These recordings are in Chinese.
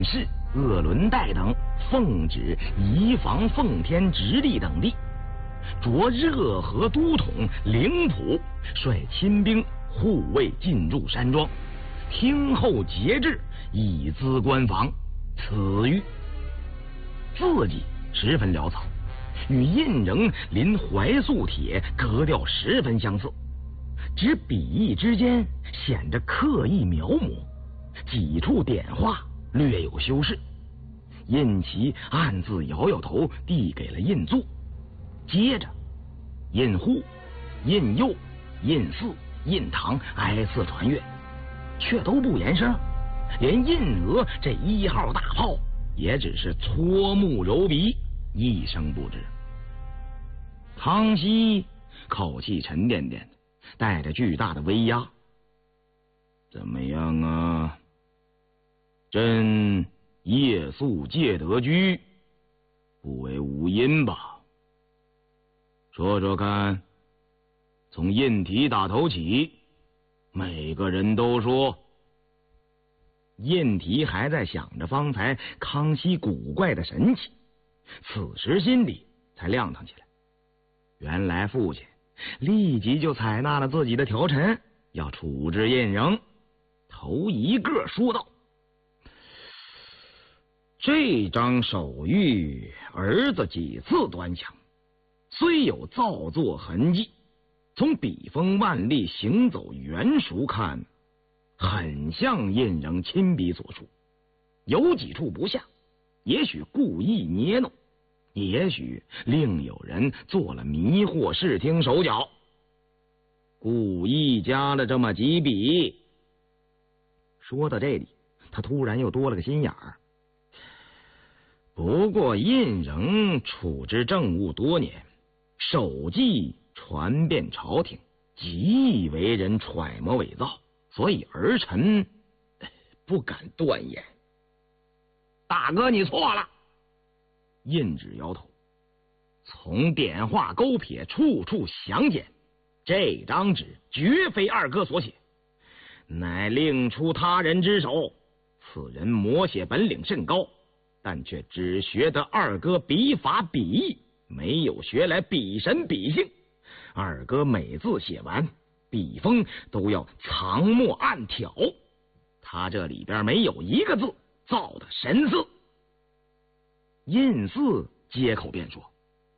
市、鄂伦代等奉旨移防奉天直隶等地，着热河都统凌普率亲兵护卫进驻山庄，听候节制，以资官防。此谕字迹十分潦草，与印仍临怀素帖格调十分相似，只笔意之间显着刻意描摹，几处点画略有修饰。印其暗自摇摇头，递给了印卒。接着印户、印右、印四、印堂挨次传阅，却都不言声，连印额这1号大炮也只是搓目揉鼻，一声不知。康熙口气沉甸甸的，带着巨大的威压：“怎么样啊？朕夜宿戒德居，不为无因吧？说说看。”从印体打头起，每个人都说。印体还在想着方才康熙古怪的神气，此时心里才亮堂起来。原来父亲立即就采纳了自己的条陈，要处置印仍。头一个说道：“这张手谕，儿子几次端详，虽有造作痕迹，从笔锋万历行走圆熟看，很像印仍亲笔所书，有几处不像，也许故意捏弄，也许另有人做了迷惑视听手脚，故意加了这么几笔。”说到这里，他突然又多了个心眼儿。不过印仍处置政务多年，手迹传遍朝廷，极易为人揣摩伪造，所以儿臣不敢断言。大哥，你错了。印只摇头，从点画勾撇，处处详简，这张纸绝非二哥所写，乃另出他人之手。此人摹写本领甚高，但却只学得二哥笔法笔意，没有学来笔神笔性。二哥每字写完，笔锋都要藏墨暗挑，他这里边没有一个字造的神似。印四接口便说：“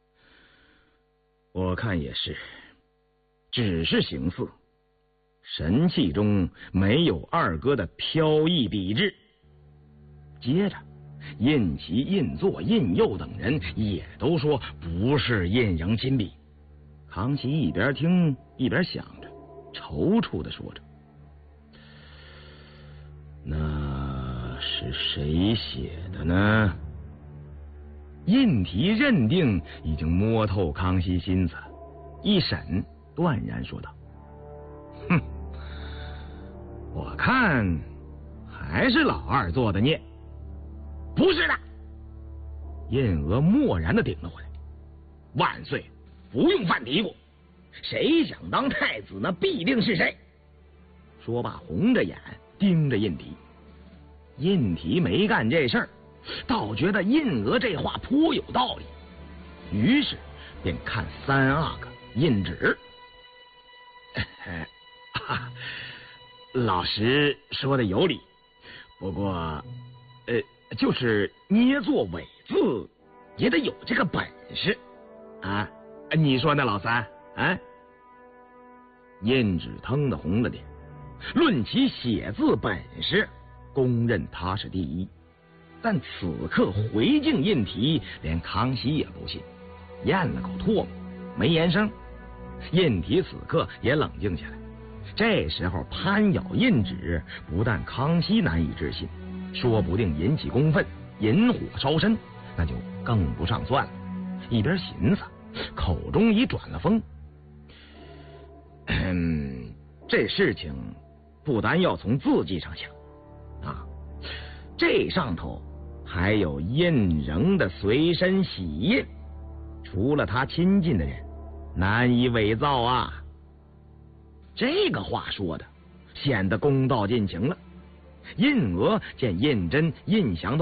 我看也是，只是形似，神气中没有二哥的飘逸笔致。”接着印其、印作、印右等人也都说不是印仍亲笔。康熙一边听一边想着，踌躇的说着：“那是谁写的呢？”印提认定已经摸透康熙心思，一审断然说道：“哼，我看还是老二做的孽。”“不是的！”印额默然的顶了回来：“万岁，不用犯嘀咕，谁想当太子，那必定是谁。”说罢红着眼盯着印提。印提没干这事儿，倒觉得印额这话颇有道理，于是便看三阿哥印旨。老实说的有理，不过就是捏作伪字也得有这个本事啊！你说呢，老三？啊？印旨腾的红了脸。论其写字本事，公认他是第一。但此刻回敬印提，连康熙也不信，咽了口唾沫，没言声。印提此刻也冷静下来。这时候攀咬印旨，不但康熙难以置信，说不定引起公愤，引火烧身，那就更不上算了。一边寻思，口中已转了风。这事情不单要从字迹上想啊，这上头还有印仍的随身玺印，除了他亲近的人，难以伪造啊。这个话说的显得公道尽情了。 胤额见胤禛、胤祥